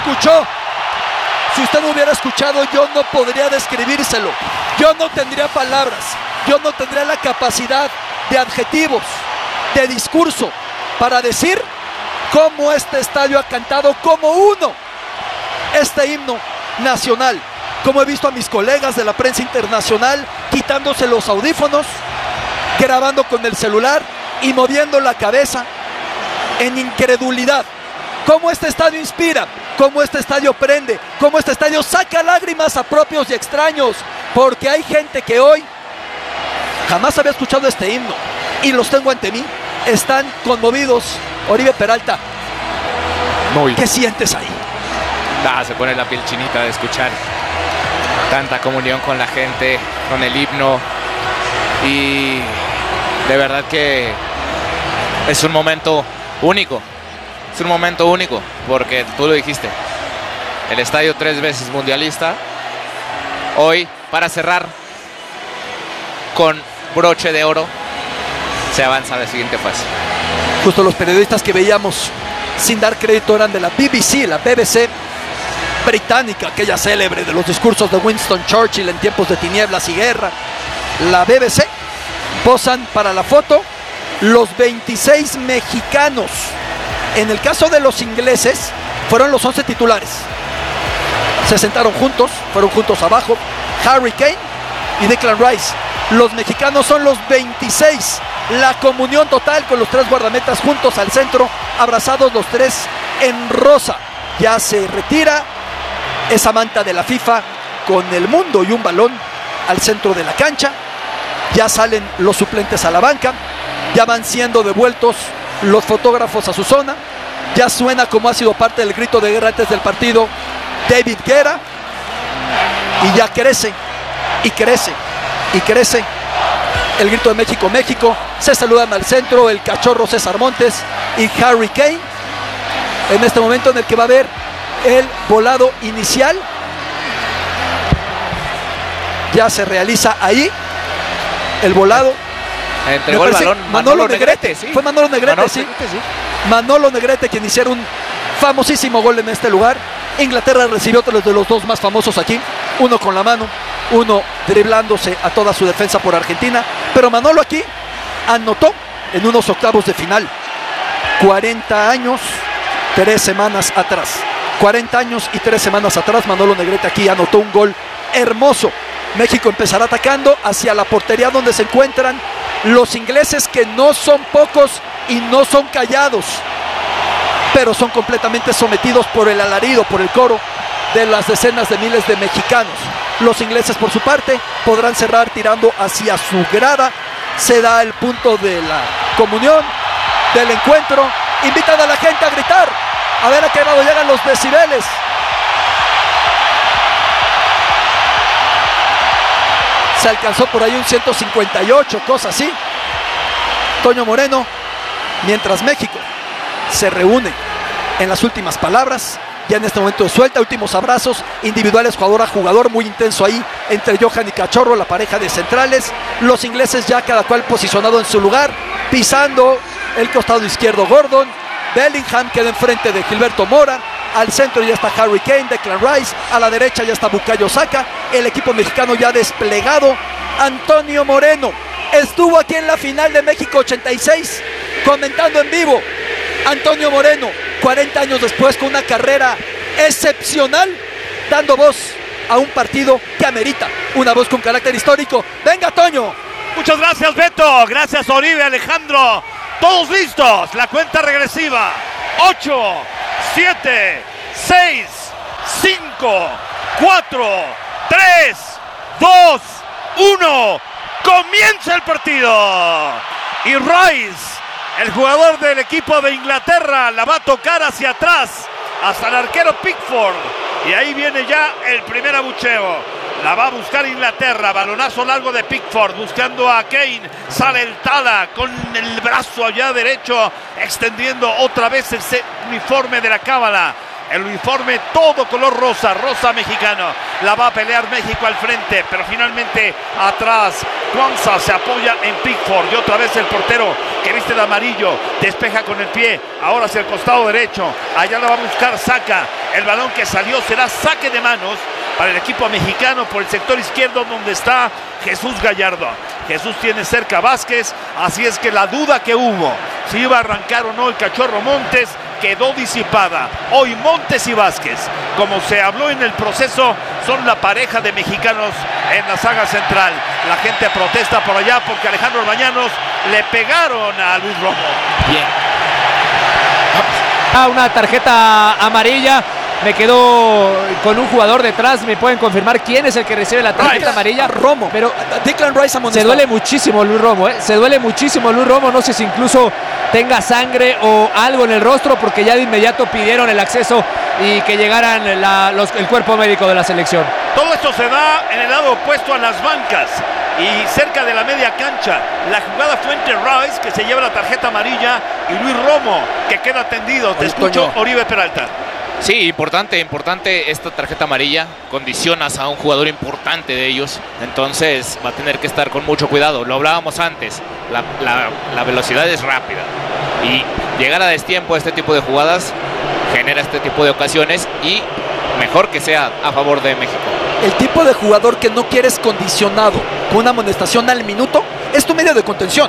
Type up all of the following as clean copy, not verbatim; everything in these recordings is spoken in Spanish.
escuchó. Si usted no hubiera escuchado, yo no podría describírselo. Yo no tendría palabras. Yo no tendría la capacidad de adjetivos, de discurso, para decir cómo este estadio ha cantado como uno este himno nacional. Como he visto a mis colegas de la prensa internacional quitándose los audífonos, grabando con el celular y moviendo la cabeza en incredulidad. Cómo este estadio inspira, cómo este estadio prende, cómo este estadio saca lágrimas a propios y extraños, porque hay gente que hoy jamás había escuchado este himno y los tengo ante mí, están conmovidos. Oribe Peralta, ¿qué sientes ahí? Se pone la piel chinita de escuchar tanta comunión con la gente, con el himno, y de verdad que es un momento único. Es un momento único, porque tú lo dijiste, el estadio 3 veces mundialista, hoy para cerrar con broche de oro, se avanza a la siguiente fase. Justo los periodistas que veíamos sin dar crédito eran de la BBC, la BBC británica, aquella célebre de los discursos de Winston Churchill en tiempos de tinieblas y guerra. La BBC posan para la foto los 26 mexicanos. En el caso de los ingleses, fueron los 11 titulares. Se sentaron juntos, fueron juntos abajo, Harry Kane y Declan Rice. Los mexicanos son los 26. La comunión total con los 3 guardametas juntos al centro, abrazados los 3 en rosa. Ya se retira esa manta de la FIFA con el mundo y un balón al centro de la cancha. Ya salen los suplentes a la banca. Ya van siendo devueltos los fotógrafos a su zona. Ya suena, como ha sido parte del grito de guerra antes del partido, David Guerra. Y ya crece y crece y crece el grito de México, México. Se saludan al centro el cachorro César Montes y Harry Kane, en este momento en el que va a haber el volado inicial. Ya se realiza ahí el volado. Entregó el balón Manolo Negrete. Sí. Fue Manolo Negrete, sí. Manolo Negrete quien hiciera un famosísimo gol en este lugar. Inglaterra recibió otro de los 2 más famosos aquí, uno con la mano, uno driblándose a toda su defensa por Argentina, pero Manolo aquí anotó en unos octavos de final. 40 años, 3 semanas atrás. 40 años y 3 semanas atrás, Manolo Negrete aquí anotó un gol hermoso. México empezará atacando hacia la portería donde se encuentran los ingleses, que no son pocos y no son callados, pero son completamente sometidos por el alarido, por el coro de las decenas de miles de mexicanos. Los ingleses, por su parte, podrán cerrar tirando hacia su grada. Se da el punto de la comunión, del encuentro. Invitan a la gente a gritar, a ver a qué grado llegan los decibeles. Se alcanzó por ahí un 158, cosa así. Toño Moreno, mientras México se reúne en las últimas palabras, ya en este momento de suelta, últimos abrazos individuales jugador a jugador, muy intenso ahí entre Johan y Cachorro, la pareja de centrales. Los ingleses ya cada cual posicionado en su lugar, pisando el costado izquierdo Gordon. Bellingham queda enfrente de Gilberto Mora. Al centro ya está Harry Kane, Declan Rice. A la derecha ya está Bukayo Saka. El equipo mexicano ya desplegado. Antonio Moreno estuvo aquí en la final de México 86 comentando en vivo. Antonio Moreno, 40 años después, con una carrera excepcional, dando voz a un partido que amerita una voz con carácter histórico. Venga, Toño. Muchas gracias, Beto. Gracias, Oribe, Alejandro. Todos listos. La cuenta regresiva. 8, 7, 6, 5, 4, 3, 2, 1. Comienza el partido. Y Rice, el jugador del equipo de Inglaterra, la va a tocar hacia atrás, hasta el arquero Pickford. Y ahí viene ya el primer abucheo. La va a buscar Inglaterra, balonazo largo de Pickford, buscando a Kane. Sale el Tala con el brazo allá derecho, extendiendo otra vez el uniforme de la cábala. El uniforme todo color rosa, rosa mexicano. La va a pelear México al frente, pero finalmente atrás. Kwanzaa se apoya en Pickford y otra vez el portero que viste de amarillo despeja con el pie. Ahora hacia el costado derecho. Allá la va a buscar Saka. El balón que salió será saque de manos para el equipo mexicano por el sector izquierdo, donde está Jesús Gallardo. Jesús tiene cerca a Vázquez, así es que la duda que hubo si iba a arrancar o no el Cachorro Montes quedó disipada. Hoy Montes y Vázquez, como se habló en el proceso, son la pareja de mexicanos en la saga central. La gente protesta por allá porque Alejandro Orbañanos le pegaron a Luis Romo. Bien. Una tarjeta amarilla. Me quedo con un jugador detrás. ¿Me pueden confirmar quién es el que recibe la tarjeta amarilla? Romo. Pero Declan Rice amonestado. se duele muchísimo Luis Romo, ¿eh? Se duele muchísimo Luis Romo. No sé si incluso tenga sangre o algo en el rostro, porque ya de inmediato pidieron el acceso y que llegaran el cuerpo médico de la selección. Todo esto se da en el lado opuesto a las bancas y cerca de la media cancha. La jugada fue entre Rice, que se lleva la tarjeta amarilla, y Luis Romo, que queda tendido. Te escucho, Oribe Peralta. Sí, importante esta tarjeta amarilla. Condicionas a un jugador importante de ellos, entonces va a tener que estar con mucho cuidado. Lo hablábamos antes, la velocidad es rápida y llegar a destiempo a este tipo de jugadas genera este tipo de ocasiones, y mejor que sea a favor de México. El tipo de jugador que no quieres condicionado con una amonestación al minuto es tu medio de contención.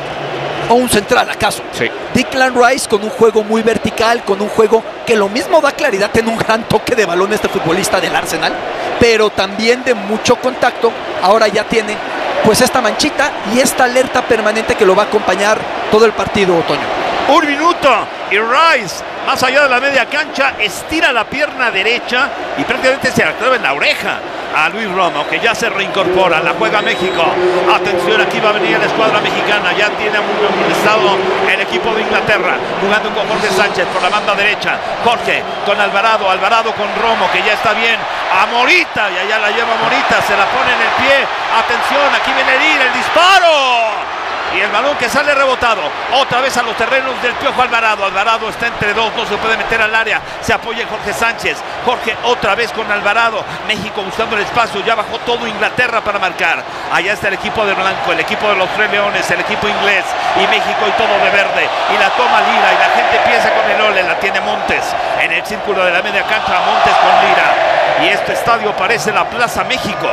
O un central, ¿acaso? Sí. Declan Rice con un juego muy vertical, con un juego que lo mismo da claridad, tiene un gran toque de balón este futbolista del Arsenal, pero también de mucho contacto. Ahora ya tiene pues esta manchita y esta alerta permanente que lo va a acompañar todo el partido, Otoño. Un minuto y Rice, más allá de la media cancha, estira la pierna derecha y prácticamente se la clava en la oreja a Luis Romo, que ya se reincorpora. La juega México. Atención, aquí va a venir la escuadra mexicana. Ya tiene amonestado el equipo de Inglaterra, jugando con Jorge Sánchez por la banda derecha. Jorge con Alvarado, Alvarado con Romo, que ya está bien. A Morita, y allá la lleva Morita, se la pone en el pie. Atención, aquí viene el disparo. Y el balón que sale rebotado, otra vez a los terrenos del Piojo Alvarado. Alvarado está entre dos, no se puede meter al área. Se apoya en Jorge Sánchez. Jorge otra vez con Alvarado. México buscando el espacio, ya bajó todo Inglaterra para marcar. Allá está el equipo de blanco, el equipo de los Tres Leones, el equipo inglés, y México y todo de verde. Y la toma Lira, y la gente empieza con el ole. La tiene Montes en el círculo de la media cancha. Montes con Lira. Y este estadio parece la Plaza México.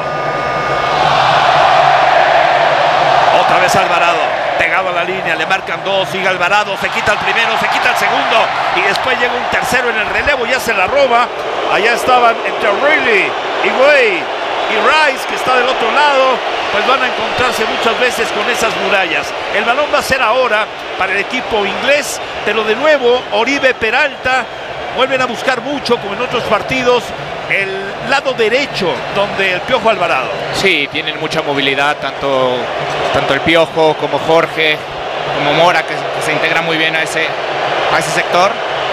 Otra vez Alvarado, pegado a la línea, le marcan dos, sigue Alvarado, se quita el primero, se quita el segundo, y después llega un tercero en el relevo, ya se la roba. Allá estaban entre O'Reilly, Higuaín y Rice, que está del otro lado, pues van a encontrarse muchas veces con esas murallas. El balón va a ser ahora para el equipo inglés, pero de nuevo Oribe Peralta, vuelven a buscar mucho, como en otros partidos, el lado derecho, donde el Piojo Alvarado. Sí, tienen mucha movilidad, tanto el Piojo como Jorge, como Mora, que se integra muy bien a ese sector,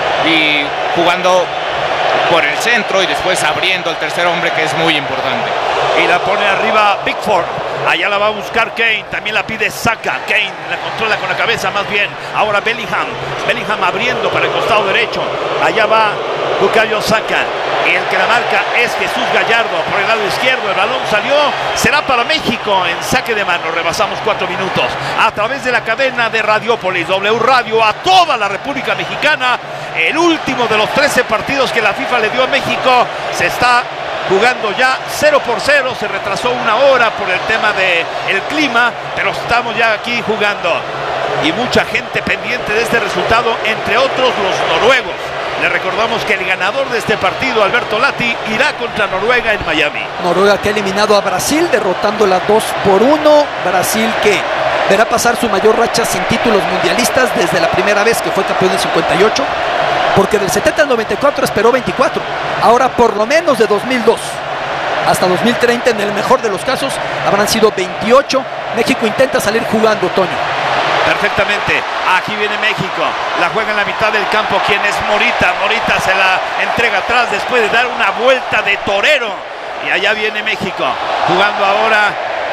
y jugando por el centro y después abriendo el tercer hombre, que es muy importante. Y la pone arriba Pickford. Allá la va a buscar Kane, también la pide Saka. Kane la controla con la cabeza más bien. Ahora Bellingham abriendo para el costado derecho. Allá va Bukayo Saka. Y el que la marca es Jesús Gallardo por el lado izquierdo. El balón salió, será para México en saque de mano. Rebasamos 4 minutos a través de la cadena de Radiópolis, W Radio, a toda la República Mexicana. El último de los 13 partidos que la FIFA le dio a México se está jugando ya 0-0, se retrasó una hora por el tema del clima, pero estamos ya aquí jugando. Y mucha gente pendiente de este resultado, entre otros los noruegos. Le recordamos que el ganador de este partido, Alberto Lati, irá contra Noruega en Miami. Noruega que ha eliminado a Brasil, derrotándola 2-1. Brasil que verá pasar su mayor racha sin títulos mundialistas desde la primera vez que fue campeón en 58. Porque del 70 al 94 esperó 24. Ahora por lo menos de 2002 hasta 2030, en el mejor de los casos, habrán sido 28. México intenta salir jugando, Toño. Perfectamente, aquí viene México, la juega en la mitad del campo. ¿Quién es Morita? Morita se la entrega atrás después de dar una vuelta de torero. Y allá viene México, jugando ahora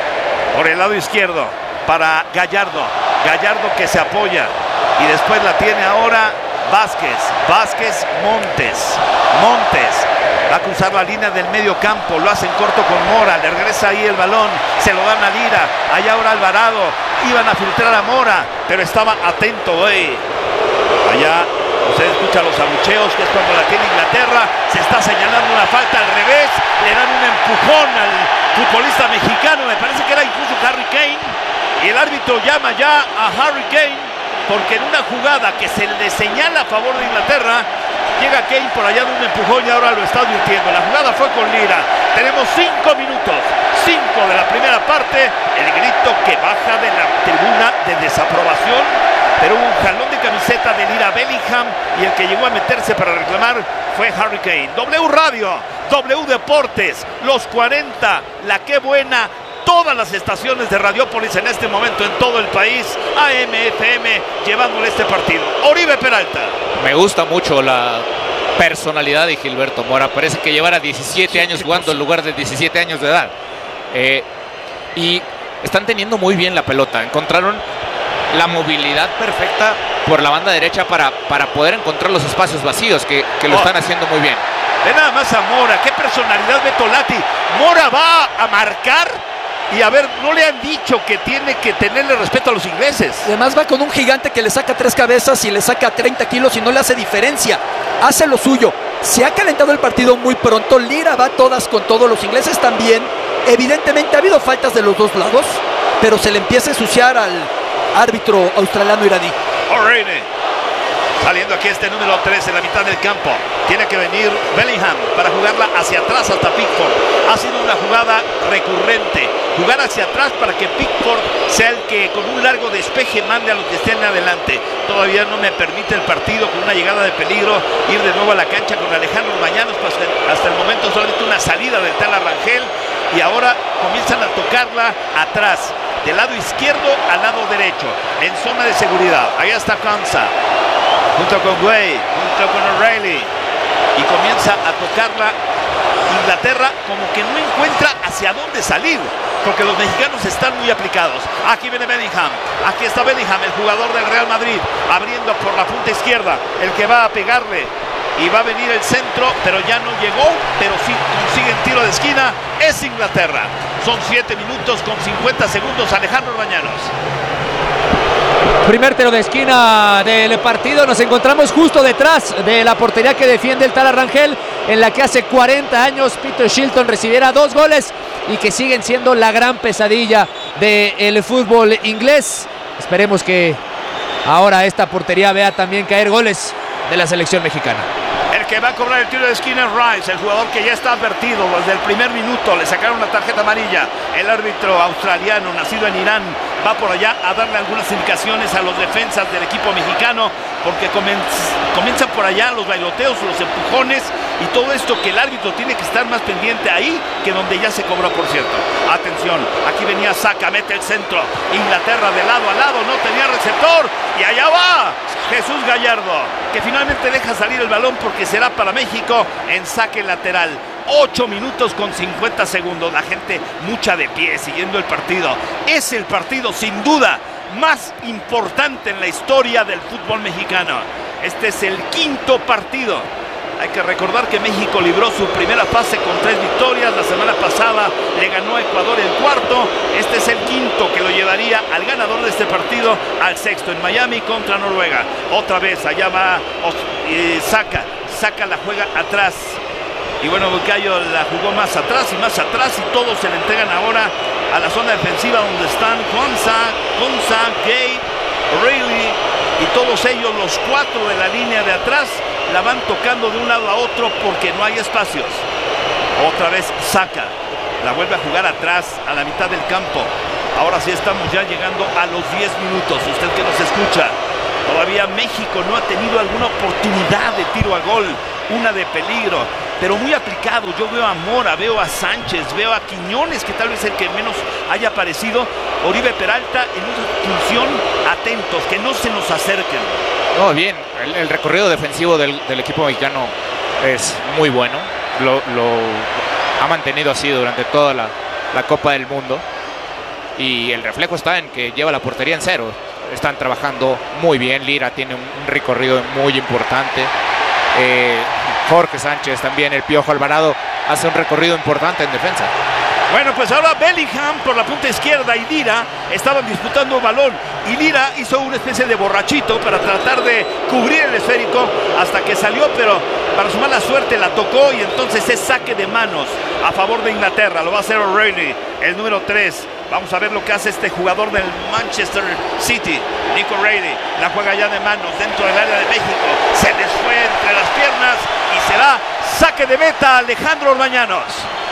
por el lado izquierdo para Gallardo. Gallardo que se apoya y después la tiene ahora Vázquez, Montes va a cruzar la línea del medio campo, lo hacen corto con Mora, le regresa ahí el balón, se lo dan a Lira, allá ahora Alvarado, iban a filtrar a Mora, pero estaba atento, allá Usted escucha los abucheos, que es cuando la tiene Inglaterra. Se está señalando una falta al revés. Le dan un empujón al futbolista mexicano. Me parece que era incluso Harry Kane. Y el árbitro llama ya a Harry Kane, porque en una jugada que se le señala a favor de Inglaterra, llega Kane por allá de un empujón y ahora lo está advirtiendo. La jugada fue con Lira. Tenemos 5 minutos, 5 de la primera parte. El grito que baja de la tribuna de desaprobación, pero hubo un jalón de camiseta de Lira Bellingham y el que llegó a meterse para reclamar fue Harry Kane. W Radio, W Deportes, los 40, la que buena. Todas las estaciones de Radiópolis en este momento en todo el país, AM, FM, llevándole este partido. Oribe Peralta. Me gusta mucho la personalidad de Gilberto Mora. Parece que llevara 17 años jugando en lugar de 17 años de edad. Y están teniendo muy bien la pelota. Encontraron la movilidad perfecta por la banda derecha para poder encontrar los espacios vacíos que lo están haciendo muy bien. Ve nada más a Mora. Qué personalidad, Beto Lati. Mora va a marcar. Y a ver, no le han dicho que tiene que tenerle respeto a los ingleses. Además va con un gigante que le saca 3 cabezas y le saca 30 kilos y no le hace diferencia. Hace lo suyo. Se ha calentado el partido muy pronto. Lira va todas con todos. Los ingleses también. Evidentemente ha habido faltas de los dos lados, pero se le empieza a ensuciar al árbitro australiano-iraní. O'Reilly. Saliendo aquí este número 3 en la mitad del campo. Tiene que venir Bellingham para jugarla hacia atrás hasta Pickford. Ha sido una jugada recurrente. Jugar hacia atrás para que Pickford sea el que con un largo despeje mande a los que estén adelante. Todavía no me permite el partido con una llegada de peligro ir de nuevo a la cancha con Alejandro Orbañanos. Pues hasta el momento solamente una salida del Tala Rangel. Y ahora comienzan a tocarla atrás. Del lado izquierdo al lado derecho. En zona de seguridad. Ahí está Kansa. Junto con Way, junto con O'Reilly. Y comienza a tocarla Inglaterra, como que no encuentra hacia dónde salir, porque los mexicanos están muy aplicados. Aquí viene Bellingham. Aquí está Bellingham, el jugador del Real Madrid, abriendo por la punta izquierda, el que va a pegarle. Y va a venir el centro, pero ya no llegó, pero sí consigue el tiro de esquina. Es Inglaterra. Son 7 minutos con 50 segundos. Alejandro Orbañanos. Primer tiro de esquina del partido. Nos encontramos justo detrás de la portería que defiende el Tala Rangel, en la que hace 40 años Peter Shilton recibiera 2 goles y que siguen siendo la gran pesadilla del fútbol inglés. Esperemos que ahora esta portería vea también caer goles de la selección mexicana. El que va a cobrar el tiro de esquina es Rice, el jugador que ya está advertido desde el primer minuto. Le sacaron la tarjeta amarilla. El árbitro australiano, nacido en Irán, va por allá a darle algunas indicaciones a los defensas del equipo mexicano, porque comienzan por allá los bailoteos, los empujones y todo esto, que el árbitro tiene que estar más pendiente ahí que donde ya se cobró, por cierto. Atención, aquí venía Saka, mete el centro. Inglaterra de lado a lado, no tenía receptor y allá va Jesús Gallardo, que finalmente deja salir el balón porque será para México en saque lateral. 8 minutos con 50 segundos. La gente mucha de pie siguiendo el partido. Es el partido sin duda más importante en la historia del fútbol mexicano. Este es el 5º partido. Hay que recordar que México libró su primera fase con 3 victorias. La semana pasada le ganó a Ecuador el 4º. Este es el 5º que lo llevaría al ganador de este partido al 6º en Miami contra Noruega. Otra vez allá va Saka la juega atrás. Y bueno, Bucayo la jugó más atrás y todos se le entregan ahora a la zona defensiva donde están Konsa, Gay, O'Reilly y todos ellos, los 4 de la línea de atrás, la van tocando de un lado a otro porque no hay espacios. Otra vez Saka la vuelve a jugar atrás a la mitad del campo. Ahora sí estamos ya llegando a los 10 minutos. Usted que nos escucha, todavía México no ha tenido alguna oportunidad de tiro a gol, una de peligro, pero muy aplicado. Yo veo a Mora, veo a Sánchez, veo a Quiñones, que tal vez el que menos haya aparecido. Oribe Peralta en una función, atentos, que no se nos acerquen. No, bien, el recorrido defensivo del equipo mexicano es muy bueno. Lo ha mantenido así durante toda la Copa del Mundo. Y el reflejo está en que lleva la portería en 0. Están trabajando muy bien. Lira tiene un recorrido muy importante. Jorge Sánchez también, el Piojo Alvarado hace un recorrido importante en defensa. Bueno, pues ahora Bellingham por la punta izquierda y Lira estaban disputando balón. y Lira hizo una especie de borrachito para tratar de cubrir el esférico hasta que salió, pero para su mala suerte la tocó y entonces es saque de manos a favor de Inglaterra. Lo va a hacer O'Reilly, el número 3. Vamos a ver lo que hace este jugador del Manchester City, Nico O'Reilly. La juega ya de manos dentro del área de México. Se les fue entre las piernas y será saque de meta Alejandro Orbañanos.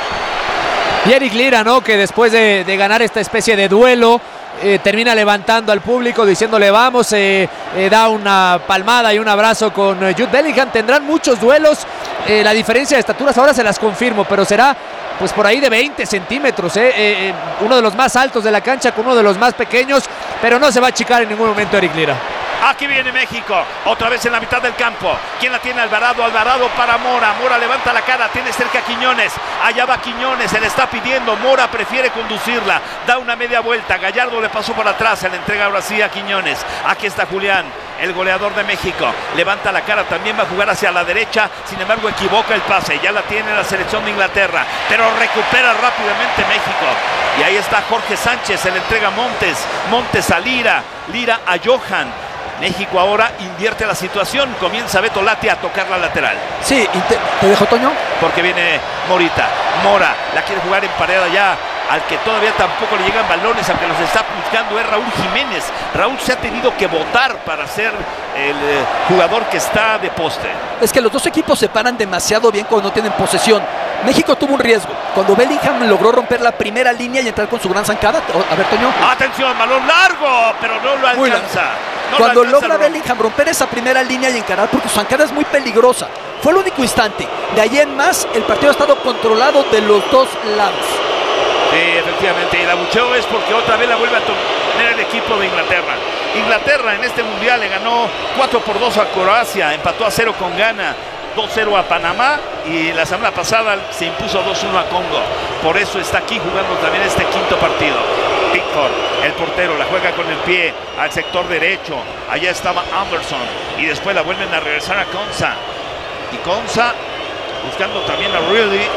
Y Eric Lira, ¿no? Que después de ganar esta especie de duelo, termina levantando al público, diciéndole vamos, da una palmada y un abrazo con Jude Bellingham. Tendrán muchos duelos, la diferencia de estaturas ahora se las confirmo, pero será pues por ahí de 20 centímetros, uno de los más altos de la cancha con uno de los más pequeños, pero no se va a achicar en ningún momento Eric Lira. Aquí viene México, otra vez en la mitad del campo. ¿Quién la tiene? Alvarado, Alvarado para Mora. Mora levanta la cara, tiene cerca a Quiñones. Allá va Quiñones, se le está pidiendo. Mora prefiere conducirla, da una media vuelta. Gallardo le pasó por atrás, se le entrega ahora sí a Quiñones. Aquí está Julián, el goleador de México. Levanta la cara, también va a jugar hacia la derecha. Sin embargo, equivoca el pase. Ya la tiene la selección de Inglaterra, pero recupera rápidamente México. Y ahí está Jorge Sánchez, se le entrega a Montes. Montes a Lira, Lira a Johan. México ahora invierte la situación. Comienza Beto Lati a tocar la lateral. Sí, ¿te dejo, Toño? Porque viene Morita. Mora la quiere jugar en pared allá. Al que todavía tampoco le llegan balones, aunque los está buscando, es Raúl Jiménez. Raúl se ha tenido que botar para ser el jugador que está de poste. Es que los dos equipos se paran demasiado bien cuando no tienen posesión. México tuvo un riesgo cuando Bellingham logró romper la primera línea y entrar con su gran zancada. A ver, Toño. Atención, balón largo, pero no lo alcanza. Cuando logra Bellingham romper esa primera línea y encarar, porque su zancada es muy peligrosa. Fue el único instante. De ahí en más, el partido ha estado controlado de los dos lados. Sí, efectivamente, y el abucheo es porque otra vez la vuelve a tener el equipo de Inglaterra. Inglaterra en este mundial le ganó 4-2 a Croacia, empató a 0 con Ghana, 2-0 a Panamá y la semana pasada se impuso 2-1 a Congo. Por eso está aquí jugando también este quinto partido. Pickford, el portero, la juega con el pie al sector derecho. Allá estaba Anderson y después la vuelven a regresar a Konsa. Y Konsa buscando también a O'Reilly.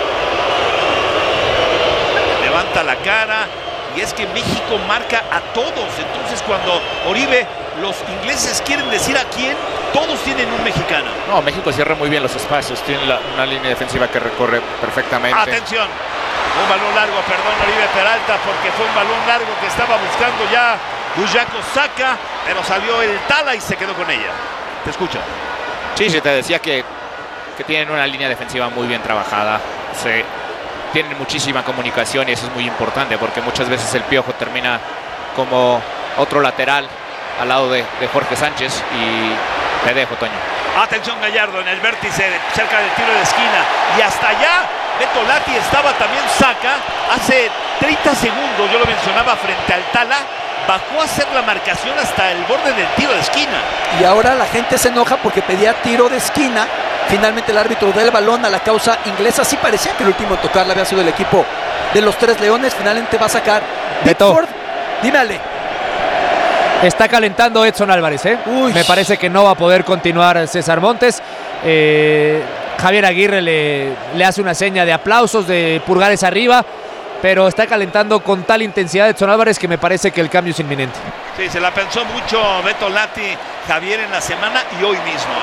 Levanta la cara y es que México marca a todos. Entonces cuando Oribe, los ingleses quieren decir a quién, todos tienen un mexicano. No, México cierra muy bien los espacios, tiene una línea defensiva que recorre perfectamente. Atención, un balón largo, perdón, Oribe Peralta, porque fue un balón largo que estaba buscando ya Buyako Saka, pero salió el Tala y se quedó con ella. Te escucho. Sí, te decía que tienen una línea defensiva muy bien trabajada. Tienen muchísima comunicación y eso es muy importante porque muchas veces el Piojo termina como otro lateral al lado de Jorge Sánchez y te dejo, Toño. Atención, Gallardo en el vértice cerca del tiro de esquina y hasta allá Beto Lati estaba también Saka. Hace 30 segundos yo lo mencionaba frente al Tala, bajó a hacer la marcación hasta el borde del tiro de esquina. Y ahora la gente se enoja porque pedía tiro de esquina. Finalmente el árbitro da el balón a la causa inglesa. Sí parecía que el último en tocarla había sido el equipo de los Tres Leones. Finalmente va a sacar Pickford. Dime, Ale. Está calentando Edson Álvarez, Me parece que no va a poder continuar César Montes. Javier Aguirre le hace una seña de aplausos, de pulgares arriba, pero está calentando con tal intensidad Edson Álvarez que me parece que el cambio es inminente. Sí, se la pensó mucho Beto Lati, Javier, en la semana y hoy mismo,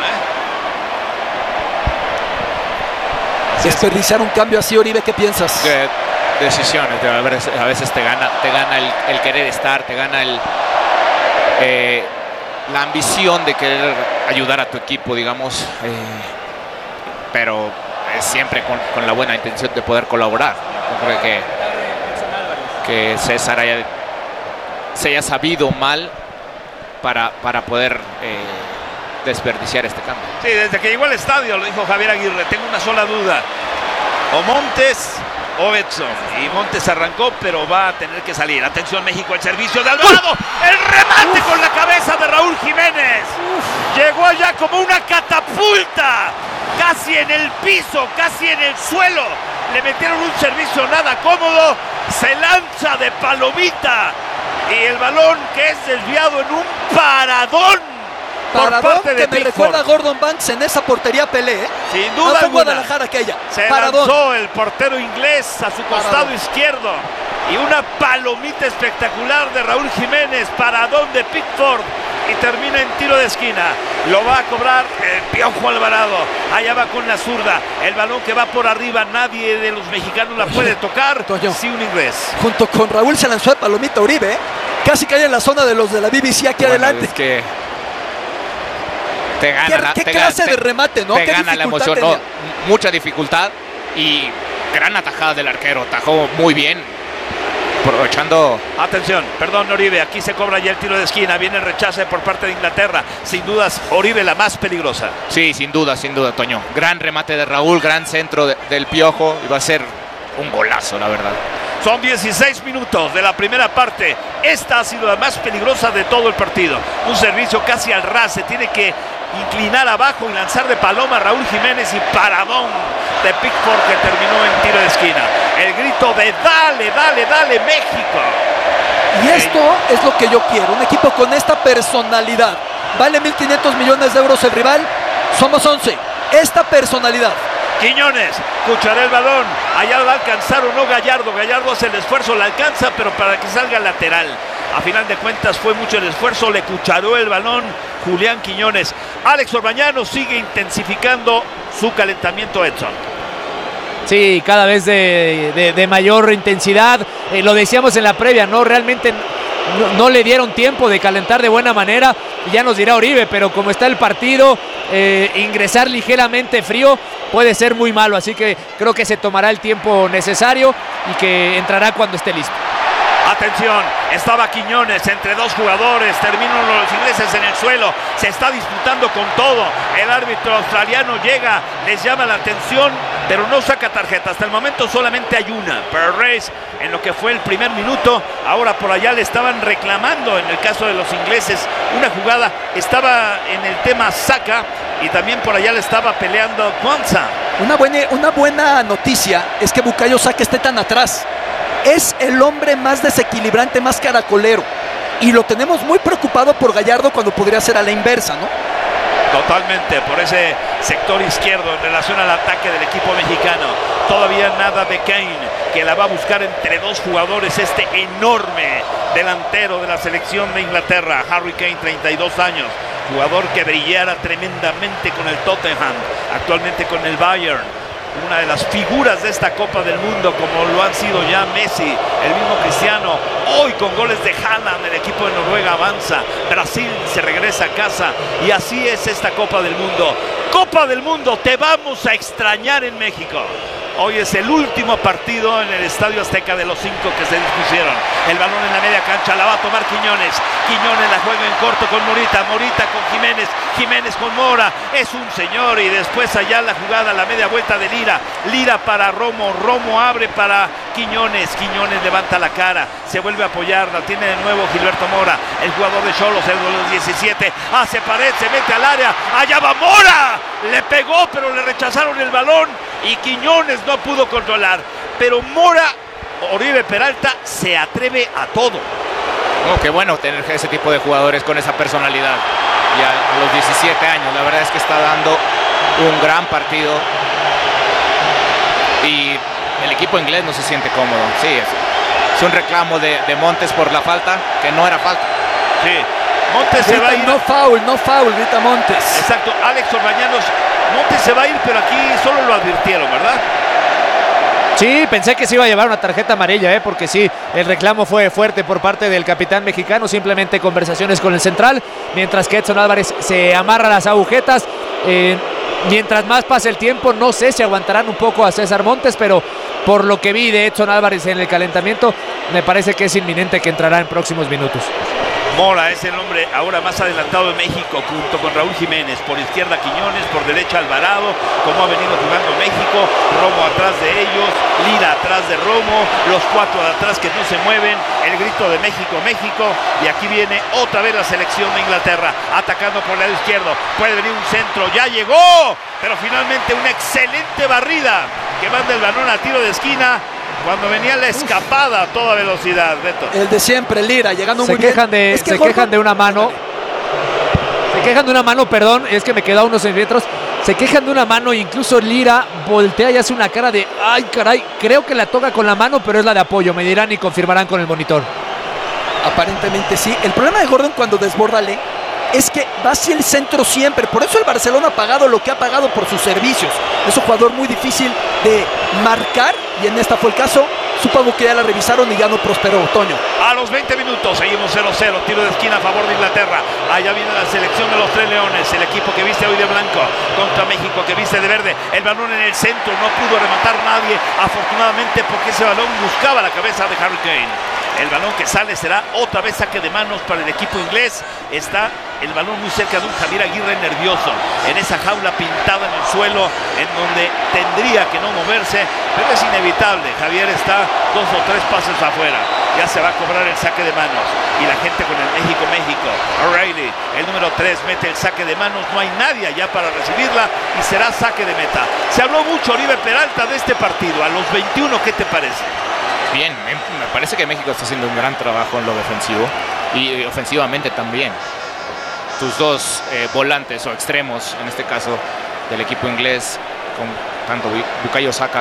Desperdiciar un cambio así, Oribe, ¿qué piensas? Decisiones, a veces te gana el querer estar, te gana la ambición de querer ayudar a tu equipo, digamos, pero siempre con la buena intención de poder colaborar. Yo creo que César se haya sabido mal para poder desperdiciar este cambio. Sí, desde que llegó al estadio lo dijo Javier Aguirre, tengo una sola duda, o Montes o Edson, y Montes arrancó pero va a tener que salir. Atención, México, el servicio de Alvarado, el remate con la cabeza de Raúl Jiménez, llegó allá como una catapulta, casi en el piso, casi en el suelo, le metieron un servicio nada cómodo, se lanza de palomita y el balón que es desviado en un paradón por parte de que me recuerda a Gordon Banks en esa portería Pelé, sin duda alguna. alguna. Guadalajara aquella. Se lanzó el portero inglés a su costado izquierdo y una palomita espectacular de Raúl Jiménez para donde Pickford y termina en tiro de esquina. Lo va a cobrar el Piojo Alvarado. Allá va con la zurda. El balón que va por arriba, nadie de los mexicanos la puede tocar. Sí, un inglés. Junto con Raúl se lanzó de palomita Uribe, ¿eh? Casi cae en la zona de los de la BBC aquí adelante. Es que te gana, ¿Qué clase de remate, no? Te ¿Qué gana la emoción, no, mucha dificultad y gran atajada del arquero. Tajó muy bien, aprovechando. Atención, perdón Oribe, aquí se cobra ya el tiro de esquina. Viene el rechace por parte de Inglaterra. Sin dudas, Oribe la más peligrosa. Sí, sin duda, Toño. Gran remate de Raúl, gran centro del Piojo. Y va a ser un golazo, la verdad. Son 16 minutos de la primera parte. Esta ha sido la más peligrosa de todo el partido. Un servicio casi al ras. Se tiene que inclinar abajo y lanzar de paloma a Raúl Jiménez y paradón de Pickford que terminó en tiro de esquina. El grito de dale, dale, dale México. Y esto es lo que yo quiero. Un equipo con esta personalidad. Vale 1.500 millones de euros el rival. Somos 11. Esta personalidad. Quiñones, cuchará el balón, allá va a alcanzar o no Gallardo. Gallardo hace el esfuerzo, la alcanza, pero para que salga lateral. A final de cuentas fue mucho el esfuerzo, le cucharó el balón Julián Quiñones. Alex Orbañano sigue intensificando su calentamiento, Edson. Sí, cada vez de mayor intensidad. Lo decíamos en la previa, ¿no? Realmente no le dieron tiempo de calentar de buena manera. Ya nos dirá Oribe, pero como está el partido, ingresar ligeramente frío puede ser muy malo. Así que creo que se tomará el tiempo necesario y que entrará cuando esté listo. Atención, estaba Quiñones entre dos jugadores, terminan los ingleses en el suelo, se está disputando con todo. El árbitro australiano llega, les llama la atención, pero no saca tarjeta. Hasta el momento solamente hay una per race en lo que fue el primer minuto. Ahora por allá le estaban reclamando, en el caso de los ingleses, una jugada. Estaba en el tema Saka y también por allá le estaba peleando Kwanza. Una buena noticia es que Bukayo Saka esté tan atrás. Es el hombre más desequilibrante, más caracolero. Y lo tenemos muy preocupado por Gallardo cuando podría ser a la inversa, ¿no? Totalmente, por ese sector izquierdo en relación al ataque del equipo mexicano. Todavía nada de Kane, que la va a buscar entre dos jugadores, este enorme delantero de la selección de Inglaterra, Harry Kane, 32 años. Jugador que brillara tremendamente con el Tottenham, actualmente con el Bayern. Una de las figuras de esta Copa del Mundo, como lo han sido ya Messi, el mismo Cristiano. Hoy con goles de Haaland, el equipo de Noruega avanza. Brasil se regresa a casa y así es esta Copa del Mundo. Copa del Mundo, te vamos a extrañar en México. Hoy es el último partido en el Estadio Azteca de los 5 que se dispusieron. El balón en la media cancha, la va a tomar Quiñones. Quiñones la juega en corto con Morita. Morita con Jiménez. Jiménez con Mora. Es un señor. Y después allá la jugada, la media vuelta de Lira. Lira para Romo. Romo abre para Quiñones. Quiñones levanta la cara. Se vuelve a apoyar. La tiene de nuevo Gilberto Mora. El jugador de Xolos, el de los 17. Hace pared, se mete al área. Allá va Mora. Le pegó, pero le rechazaron el balón. Y Quiñones no pudo controlar, pero Mora, Oribe Peralta, se atreve a todo. Oh, qué bueno tener ese tipo de jugadores con esa personalidad. Y a los 17 años, la verdad es que está dando un gran partido. Y el equipo inglés no se siente cómodo. Sí, es un reclamo de Montes por la falta, que no era falta. Sí, Montes grita, se va a ir. No foul, grita Montes. Exacto, Alex Orbañanos. Montes se va a ir, pero aquí solo lo advirtieron, ¿verdad? Sí, pensé que se iba a llevar una tarjeta amarilla, porque sí, el reclamo fue fuerte por parte del capitán mexicano, simplemente conversaciones con el central, mientras que Edson Álvarez se amarra las agujetas. Mientras más pase el tiempo, no sé si aguantarán un poco a César Montes, pero por lo que vi de Edson Álvarez en el calentamiento, me parece que es inminente que entrará en próximos minutos. Mora es el hombre ahora más adelantado de México, junto con Raúl Jiménez. Por izquierda Quiñones, por derecha Alvarado, como ha venido jugando México. Romo atrás de ellos, Lira atrás de Romo, los cuatro de atrás que no se mueven. El grito de México, México. Y aquí viene otra vez la selección de Inglaterra, atacando por el lado izquierdo. Puede venir un centro, ya llegó, pero finalmente una excelente barrida que manda el balón a tiro de esquina. Cuando venía la escapada a toda velocidad, Beto. El de siempre, Lira, llegando muy bien. Se quejan de una mano. Se quejan de una mano, perdón, es que me queda unos centímetros. Se quejan de una mano, incluso Lira voltea y hace una cara de ¡ay, caray! Creo que la toca con la mano, pero es la de apoyo. Me dirán y confirmarán con el monitor. Aparentemente sí. El problema de Gordon cuando desborda es que va hacia el centro siempre. Por eso el Barcelona ha pagado lo que ha pagado por sus servicios. Es un jugador muy difícil de marcar y en esta fue el caso. Supongo que ya la revisaron y ya no prosperó. Toño. A los 20 minutos seguimos 0-0, tiro de esquina a favor de Inglaterra. Allá viene la selección de los Tres Leones, el equipo que viste hoy de blanco contra México que viste de verde. El balón en el centro, no pudo rematar nadie, afortunadamente, porque ese balón buscaba la cabeza de Harry Kane. El balón que sale será otra vez saque de manos para el equipo inglés. Está el balón muy cerca de un Javier Aguirre nervioso, en esa jaula pintada en el suelo, en donde tendría que no moverse, pero es inevitable. Javier está 2 o 3 pasos afuera. Ya se va a cobrar el saque de manos y la gente con el México. O'Reilly, el número 3, mete el saque de manos. No hay nadie allá para recibirla y será saque de meta. Se habló mucho, Oribe Peralta, de este partido. A los 21, ¿qué te parece? Bien, me parece que México está haciendo un gran trabajo en lo defensivo y ofensivamente también. Tus dos volantes o extremos, en este caso del equipo inglés, con tanto Bukayo Saka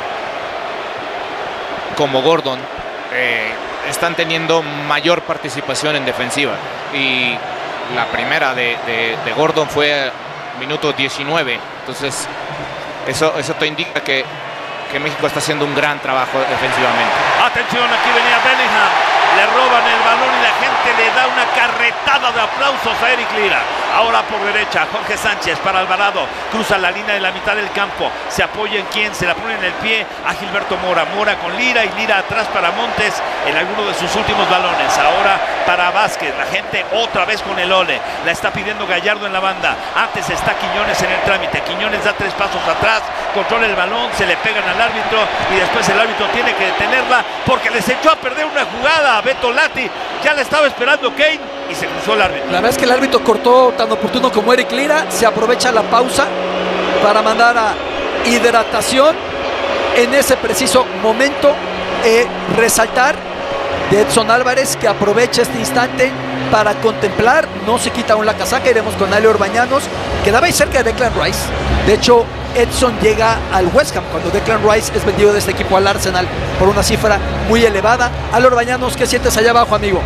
como Gordon, están teniendo mayor participación en defensiva. Y la primera de Gordon fue minuto 19. Entonces, eso te indica que México está haciendo un gran trabajo defensivamente. Atención, aquí venía Bellingham, le roban el balón y la gente le da una carretada de aplausos a Eric Lira. Ahora por derecha, Jorge Sánchez para Alvarado, cruza la línea de la mitad del campo, se apoya en quién, se la pone en el pie a Gilberto Mora con Lira y Lira atrás para Montes en alguno de sus últimos balones. Ahora para Vázquez, la gente otra vez con el ole, la está pidiendo Gallardo en la banda, antes está Quiñones en el trámite, Quiñones da 3 pasos atrás, controla el balón, se le pegan al árbitro y después el árbitro tiene que detenerla porque les echó a perder una jugada a Beto Lati, ya la estaba esperando Kane y se cruzó el árbitro. La verdad es que el árbitro cortó tan oportuno como Eric Lira, se aprovecha la pausa para mandar a hidratación en ese preciso momento. Resaltar de Edson Álvarez, que aprovecha este instante para contemplar, no se quita aún la casaca. Iremos con Ale Orbañanos, quedaba ahí cerca de Declan Rice. De hecho, Edson llega al West Ham cuando Declan Rice es vendido de este equipo al Arsenal por una cifra muy elevada. Ale Orbañanos, ¿qué sientes allá abajo, amigo?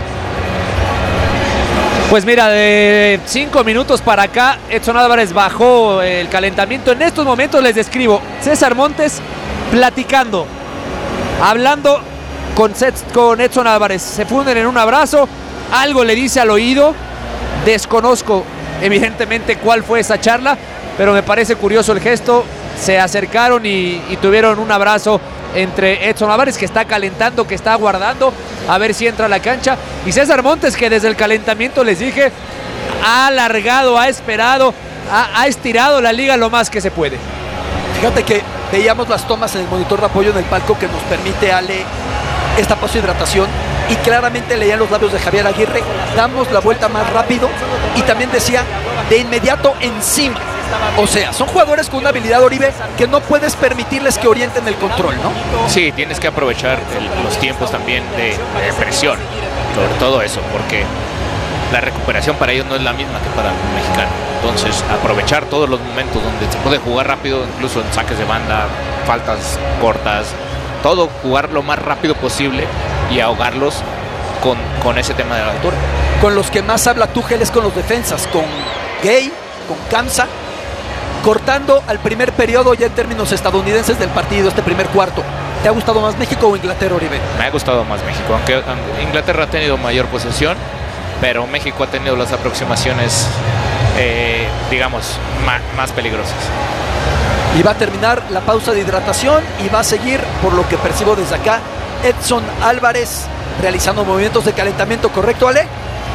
Pues mira, de 5 minutos para acá, Edson Álvarez bajó el calentamiento. En estos momentos les describo, César Montes platicando, hablando con Edson Álvarez. Se funden en un abrazo, algo le dice al oído. Desconozco evidentemente cuál fue esa charla, pero me parece curioso el gesto. Se acercaron y tuvieron un abrazo entre Edson Álvarez, que está calentando, que está aguardando a ver si entra a la cancha, y César Montes, que desde el calentamiento les dije, ha alargado, ha esperado, ha estirado la liga lo más que se puede. Fíjate que veíamos las tomas en el monitor de apoyo en el palco que nos permite Ale esta pausa de hidratación, y claramente leían los labios de Javier Aguirre: damos la vuelta más rápido, y también decía de inmediato encima. O sea, son jugadores con una habilidad, Oribe, que no puedes permitirles que orienten el control, ¿no? Sí, tienes que aprovechar los tiempos también de presión, sobre todo eso, porque la recuperación para ellos no es la misma que para un mexicano. Entonces, aprovechar todos los momentos donde se puede jugar rápido, incluso en saques de banda, faltas cortas, todo, jugar lo más rápido posible y ahogarlos con ese tema de la altura. Con los que más habla Tuchel es con los defensas, con Gay, con Kamsa, cortando al primer periodo ya en términos estadounidenses del partido, este primer cuarto. ¿Te ha gustado más México o Inglaterra, Oribe? Me ha gustado más México, aunque Inglaterra ha tenido mayor posesión, pero México ha tenido las aproximaciones, digamos, más peligrosas. Y va a terminar la pausa de hidratación y va a seguir, por lo que percibo desde acá, Edson Álvarez realizando movimientos de calentamiento, ¿correcto, Ale?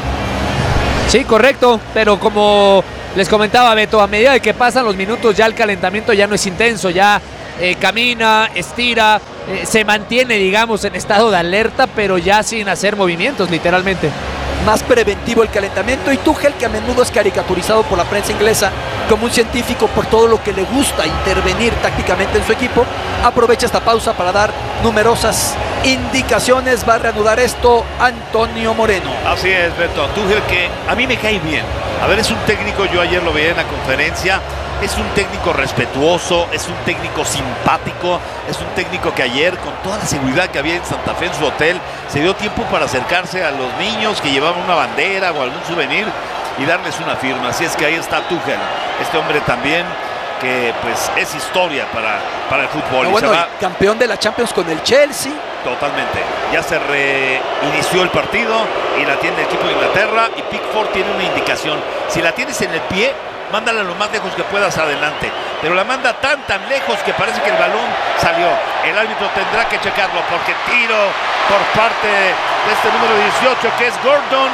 Sí, correcto, pero como les comentaba Beto, a medida de que pasan los minutos ya el calentamiento ya no es intenso, ya camina, estira, se mantiene, digamos, en estado de alerta, pero ya sin hacer movimientos, literalmente. Más preventivo el calentamiento, y Tuchel, que a menudo es caricaturizado por la prensa inglesa como un científico por todo lo que le gusta intervenir tácticamente en su equipo, aprovecha esta pausa para dar numerosas indicaciones. Va a reanudar esto Antonio Moreno. Así es, Beto. Tuchel, que a mí me cae bien. A ver, es un técnico, yo ayer lo veía en la conferencia, Es un técnico respetuoso, es un técnico simpático, es un técnico que ayer, con toda la seguridad que había en Santa Fe en su hotel, se dio tiempo para acercarse a los niños que llevaban una bandera o algún souvenir y darles una firma. Así es que ahí está Tuchel, este hombre también que pues es historia para el fútbol. Pero bueno, y campeón de la Champions con el Chelsea. Totalmente. Ya se reinició el partido y la tiene el equipo de Inglaterra y Pickford tiene una indicación. Si la tienes en el pie, mándala lo más lejos que puedas adelante. Pero la manda tan lejos que parece que el balón salió. El árbitro tendrá que checarlo porque tiro por parte de este número 18 que es Gordon.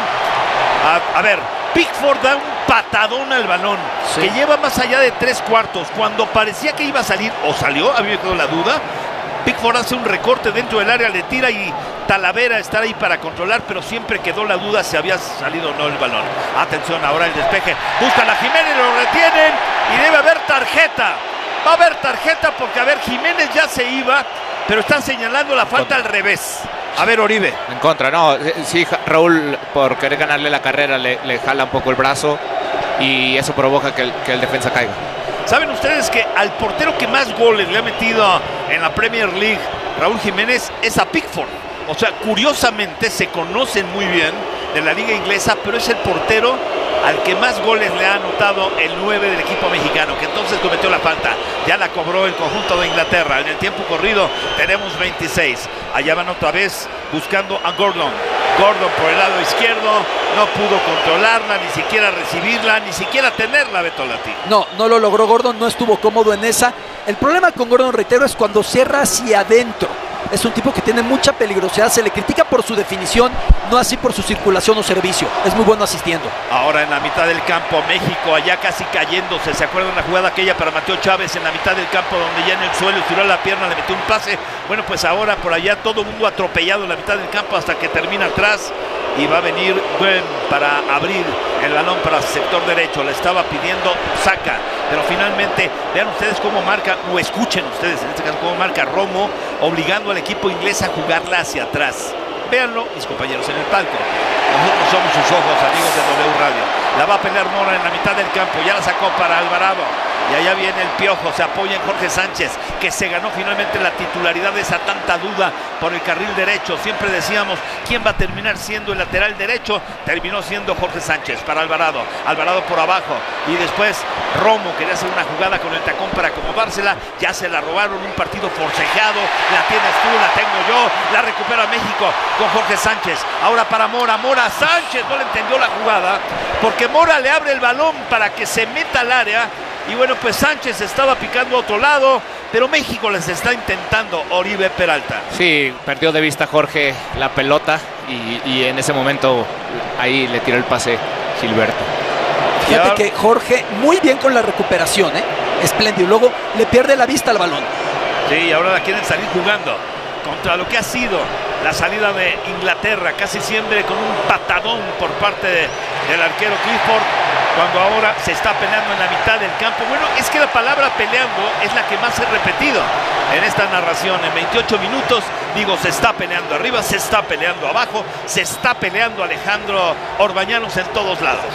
A ver, Pickford da un patadón al balón, sí, que lleva más allá de 3/4. Cuando parecía que iba a salir, o salió, a mí me quedó la duda. Pickford hace un recorte dentro del área, le tira y Talavera está ahí para controlar, pero siempre quedó la duda si había salido o no el balón. Atención, ahora el despeje. Buscan a Jiménez, lo retienen y debe haber tarjeta. Va a haber tarjeta porque, a ver, Jiménez ya se iba, pero están señalando la falta al revés. A ver, Oribe. En contra, no. Sí, Raúl, por querer ganarle la carrera, le jala un poco el brazo y eso provoca que el defensa caiga. ¿Saben ustedes que al portero que más goles le ha metido en la Premier League, Raúl Jiménez, es a Pickford? O sea, curiosamente se conocen muy bien de la liga inglesa, pero es el portero al que más goles le ha anotado el 9 del equipo mexicano, que entonces cometió la falta. Ya la cobró el conjunto de Inglaterra. En el tiempo corrido tenemos 26. Allá van otra vez buscando a Gordon. Gordon por el lado izquierdo, no pudo controlarla, ni siquiera recibirla, ni siquiera tenerla, Beto Lati. No lo logró Gordon, no estuvo cómodo en esa. El problema con Gordon, reitero, es cuando cierra hacia adentro. Es un tipo que tiene mucha peligrosidad, se le critica por su definición, no así por su circulación o servicio. Es muy bueno asistiendo. Ahora en la mitad del campo, México allá casi cayéndose. ¿Se acuerdan la jugada aquella para Mateo Chávez en la mitad del campo donde ya en el suelo estiró la pierna, le metió un pase? Bueno, pues ahora por allá todo el mundo atropellado en la mitad del campo hasta que termina atrás y va a venir Gwen para abrir el balón para el sector derecho. Le estaba pidiendo Saca, pero finalmente vean ustedes cómo marca, o escuchen ustedes en este caso cómo marca Romo, obligando al equipo inglés a jugarla hacia atrás. Véanlo, mis compañeros en el palco. Nosotros somos sus ojos, amigos de W Radio. La va a pelear Mora en la mitad del campo, ya la sacó para Alvarado. Y allá viene el Piojo, se apoya en Jorge Sánchez, que se ganó finalmente la titularidad de esa tanta duda por el carril derecho. Siempre decíamos, ¿quién va a terminar siendo el lateral derecho? Terminó siendo Jorge Sánchez para Alvarado. Alvarado por abajo. Y después Romo quería hacer una jugada con el tacón para acomodársela. Ya se la robaron, un partido forcejeado. La tienes tú, la tengo yo. La recupera México con Jorge Sánchez. Ahora para Mora. Mora Sánchez no le entendió la jugada, porque Mora le abre el balón para que se meta al área. Y bueno, pues Sánchez estaba picando a otro lado, pero México les está intentando. Oribe Peralta. Sí, perdió de vista Jorge la pelota y en ese momento ahí le tiró el pase Gilberto. Fíjate que Jorge muy bien con la recuperación, espléndido. Luego le pierde la vista al balón. Sí, y ahora la quieren salir jugando contra lo que ha sido la salida de Inglaterra, casi siempre con un patadón por parte del arquero Clifford, cuando ahora se está peleando en la mitad del campo. Bueno, es que la palabra peleando es la que más he repetido en esta narración. En 28 minutos, digo, se está peleando arriba, se está peleando abajo, se está peleando Alejandro Orbañanos en todos lados.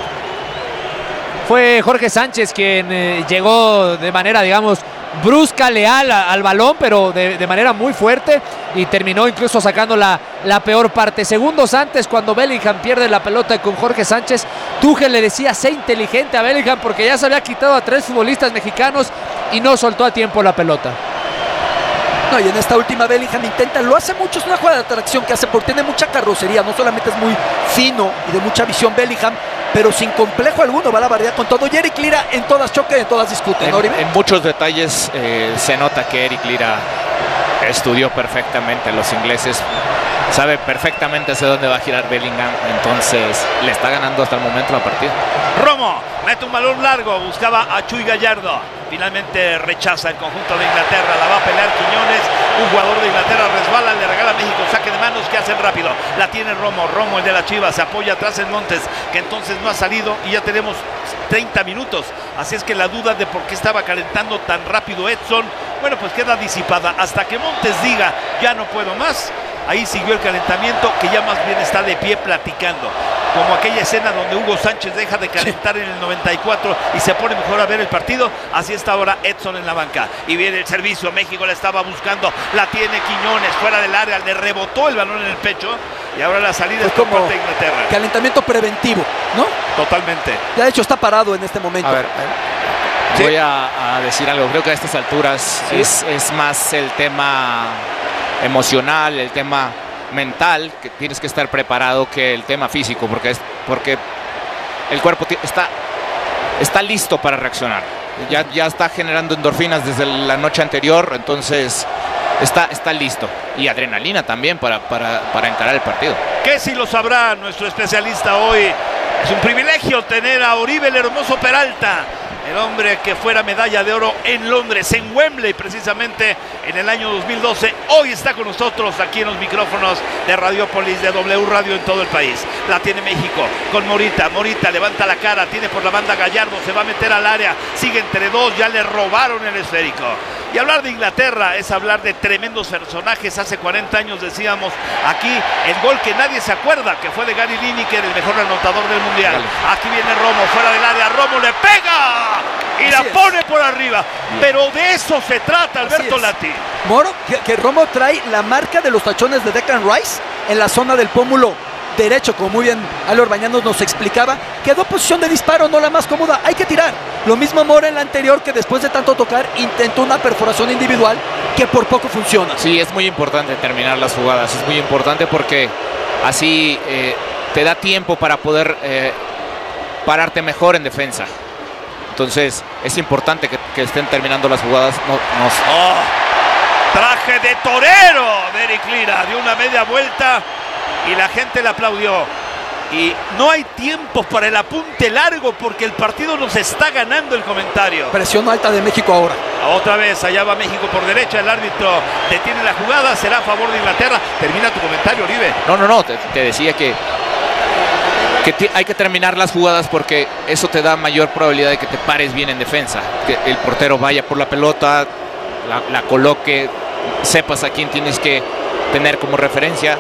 Fue Jorge Sánchez quien llegó de manera, digamos, brusca, leal al balón, pero de manera muy fuerte, y terminó incluso sacando la peor parte. Segundos antes, cuando Bellingham pierde la pelota con Jorge Sánchez, Tuchel le decía: sé inteligente a Bellingham, porque ya se había quitado a 3 futbolistas mexicanos y no soltó a tiempo la pelota. No, y en esta última Bellingham intenta, lo hace mucho, es una jugada de atracción que hace porque tiene mucha carrocería, no solamente es muy fino y de mucha visión Bellingham, pero sin complejo alguno va a la variedad con todo. Y Eric Lira en todas choque, en todas discute, ¿no, Oribe? En muchos detalles se nota que Eric Lira estudió perfectamente a los ingleses, sabe perfectamente hacia dónde va a girar Bellingham, entonces le está ganando hasta el momento la partida. Romo mete un balón largo, buscaba a Chuy Gallardo, finalmente rechaza el conjunto de Inglaterra, la va a pelear Quiñones, un jugador de Inglaterra resbala, le regala a México, saque de manos que hacen rápido, la tiene Romo el de la Chivas, se apoya atrás en Montes, que entonces no ha salido, y ya tenemos 30 minutos, así es que la duda de por qué estaba calentando tan rápido Edson, bueno, pues queda disipada, hasta que Montes diga, ya no puedo más. Ahí siguió el calentamiento, que ya más bien está de pie platicando. como aquella escena donde Hugo Sánchez deja de calentar en el 94 y se pone mejor a ver el partido. Así está ahora Edson en la banca. Y viene el servicio, México la estaba buscando, la tiene Quiñones fuera del área, le rebotó el balón en el pecho y ahora la salida es por parte de Inglaterra. Calentamiento preventivo, ¿no? Totalmente. Ya de hecho está parado en este momento. A ver, voy a decir algo. Creo que a estas alturas es más el tema emocional, el tema mental, que tienes que estar preparado, que el tema físico, porque el cuerpo está listo para reaccionar. Ya está generando endorfinas desde la noche anterior, entonces está listo. Y adrenalina también para encarar el partido. Que si lo sabrá nuestro especialista hoy. Es un privilegio tener a Oribe el Hermoso Peralta, el hombre que fuera medalla de oro en Londres, en Wembley precisamente en el año 2012. Hoy está con nosotros aquí en los micrófonos de Radiopolis, de W Radio en todo el país. La tiene México con Morita. Morita levanta la cara, tiene por la banda Gallardo, se va a meter al área, sigue entre dos, ya le robaron el esférico. Y hablar de Inglaterra es hablar de tremendos personajes. Hace 40 años decíamos aquí el gol que nadie se acuerda, que fue de Gary Lineker, el mejor anotador del mundial. Aquí viene Romo, fuera del área, Romo le pega y la pone por arriba. Pero de eso se trata, Alberto Lati. Moro, que Romo trae la marca de los tachones de Declan Rice en la zona del pómulo derecho, como muy bien Alor Bañanos nos explicaba. Quedó posición de disparo, no la más cómoda, hay que tirar. Lo mismo Moro en la anterior, que después de tanto tocar intentó una perforación individual que por poco funciona. Sí, es muy importante terminar las jugadas, es muy importante porque así te da tiempo para poder pararte mejor en defensa. Entonces es importante que estén terminando las jugadas. Traje de torero de Eric Lira, dio una media vuelta y la gente le aplaudió. Y no hay tiempos para el apunte largo porque el partido nos está ganando, el comentario. Presión alta de México ahora. Otra vez, allá va México por derecha, el árbitro detiene la jugada, será a favor de Inglaterra. Termina tu comentario, Oribe. No, te decía que hay que terminar las jugadas porque eso te da mayor probabilidad de que te pares bien en defensa. Que el portero vaya por la pelota, la coloque, sepas a quién tienes que tener como referencia.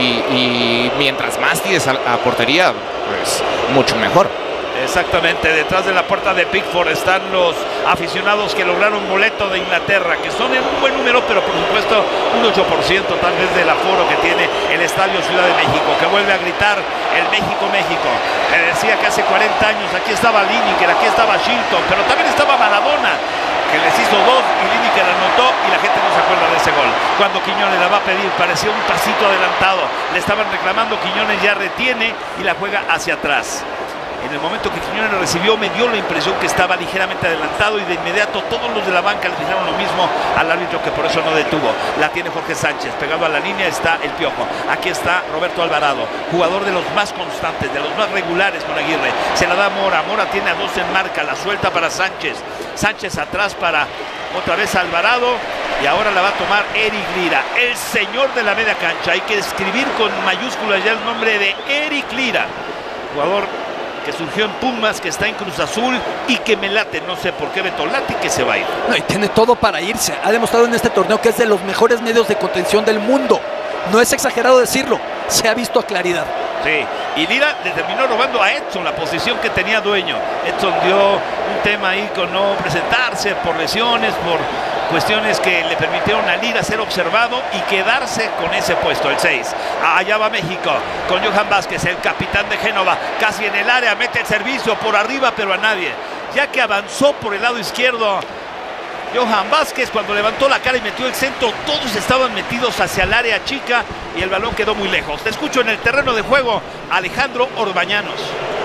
Y mientras más tires a portería, pues mucho mejor. Exactamente, detrás de la puerta de Pickford están los aficionados que lograron boleto de Inglaterra, que son en un buen número, pero por supuesto un 8% tal vez del aforo que tiene el Estadio Ciudad de México, que vuelve a gritar el México, México. Le decía que hace 40 años aquí estaba Lineker, aquí estaba Shilton, pero también estaba Maradona, que les hizo dos y Lineker anotó y la gente no se acuerda de ese gol. Cuando Quiñones la va a pedir, parecía un pasito adelantado, le estaban reclamando, Quiñones ya retiene y la juega hacia atrás. En el momento que Quiñones recibió, me dio la impresión que estaba ligeramente adelantado y de inmediato todos los de la banca le dijeron lo mismo al árbitro, que por eso no detuvo. La tiene Jorge Sánchez, pegado a la línea está el Piojo. Aquí está Roberto Alvarado, jugador de los más constantes, de los más regulares con Aguirre. Se la da Mora, Mora tiene a dos en marca, la suelta para Sánchez. Sánchez atrás para otra vez Alvarado y ahora la va a tomar Eric Lira, el señor de la media cancha. Hay que escribir con mayúsculas ya el nombre de Eric Lira, jugador que surgió en Pumas, que está en Cruz Azul y que me late, no sé por qué Beto Lati, que se va a ir. No, y tiene todo para irse. Ha demostrado en este torneo que es de los mejores medios de contención del mundo. No es exagerado decirlo, se ha visto a claridad. Sí, y Lira le terminó robando a Edson la posición que tenía Dueño. Edson dio un tema ahí con no presentarse por lesiones, por cuestiones que le permitieron a Lira ser observado y quedarse con ese puesto, el 6. Allá va México con Johan Vázquez, el capitán de Génova, casi en el área, mete el servicio por arriba, pero a nadie. Ya que avanzó por el lado izquierdo Johan Vázquez, cuando levantó la cara y metió el centro, todos estaban metidos hacia el área chica y el balón quedó muy lejos. Te escucho en el terreno de juego, Alejandro Orbañanos.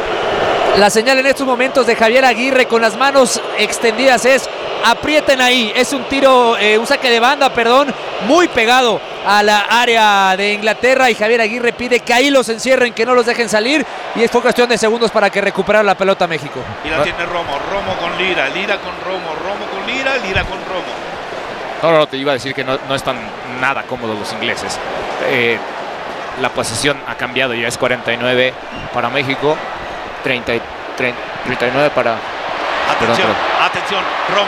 La señal en estos momentos de Javier Aguirre con las manos extendidas es: aprieten ahí. Es un tiro, un saque de banda, muy pegado a la área de Inglaterra, y Javier Aguirre pide que ahí los encierren, que no los dejen salir, y fue cuestión de segundos para que recuperara la pelota México. Y la tiene Romo, Romo con Lira, Lira con Romo, Romo con Lira, Lira con Romo. No, te iba a decir que no están nada cómodos los ingleses. La posesión ha cambiado, ya es 49 para México, 39 para... Atención, Romo.